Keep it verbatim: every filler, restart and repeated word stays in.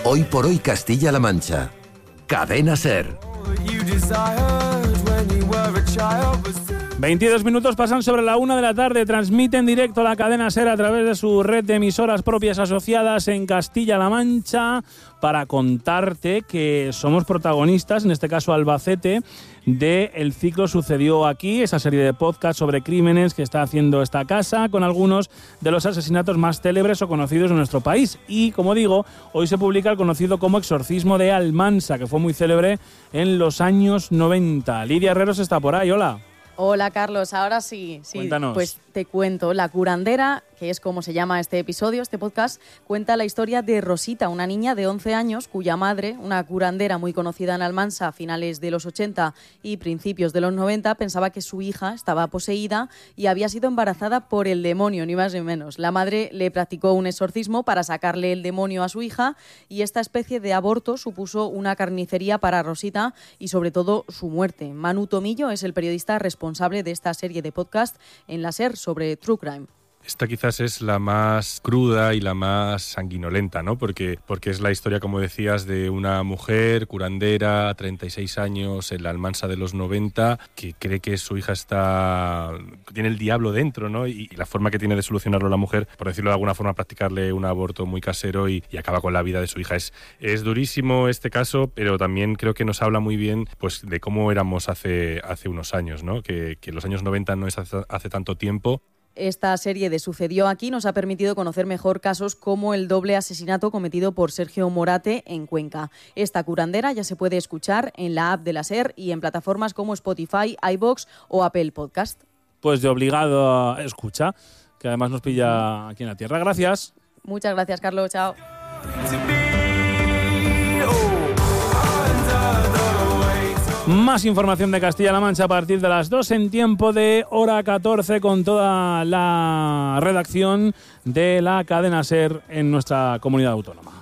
Hoy por hoy Castilla-La Mancha. Cadena SER. veintidós minutos pasan sobre la una de la tarde. Transmite en directo la cadena SER a través de su red de emisoras propias asociadas en Castilla-La Mancha para contarte que somos protagonistas, en este caso Albacete, de El Ciclo Sucedió Aquí, esa serie de podcast sobre crímenes que está haciendo esta casa con algunos de los asesinatos más célebres o conocidos de nuestro país. Y, como digo, hoy se publica el conocido como Exorcismo de Almansa, que fue muy célebre en los años noventa. Lidia Herreros está por ahí, hola. Hola, Carlos, ahora sí, sí. Cuéntanos. Pues te cuento. La curandera, que es como se llama este episodio, este podcast, cuenta la historia de Rosita, una niña de once años cuya madre, una curandera muy conocida en Almansa a finales de los ochenta y principios de los noventa, pensaba que su hija estaba poseída y había sido embarazada por el demonio, ni más ni menos. La madre le practicó un exorcismo para sacarle el demonio a su hija y esta especie de aborto supuso una carnicería para Rosita y sobre todo su muerte. Manu Tomillo es el periodista responsable de esta serie de podcast en la SER sobre True Crime. Esta quizás es la más cruda y la más sanguinolenta, ¿no? Porque, porque es la historia, como decías, de una mujer curandera, treinta y seis años, en la Almansa de los noventa, que cree que su hija está tiene el diablo dentro, ¿no? Y, y la forma que tiene de solucionarlo la mujer, por decirlo de alguna forma, practicarle un aborto muy casero y, y acaba con la vida de su hija. Es, es durísimo este caso, pero también creo que nos habla muy bien, pues, de cómo éramos hace, hace unos años, ¿no? Que, que los años noventa no es hace, hace tanto tiempo. Esta serie de Sucedió Aquí nos ha permitido conocer mejor casos como el doble asesinato cometido por Sergio Morate en Cuenca. Esta curandera ya se puede escuchar en la app de la SER y en plataformas como Spotify, iVoox o Apple Podcast. Pues de obligado escucha, que además nos pilla aquí en la tierra. Gracias. Muchas gracias, Carlos. Chao. Más información de Castilla-La Mancha a partir de las dos en tiempo de hora catorce con toda la redacción de la cadena SER en nuestra comunidad autónoma.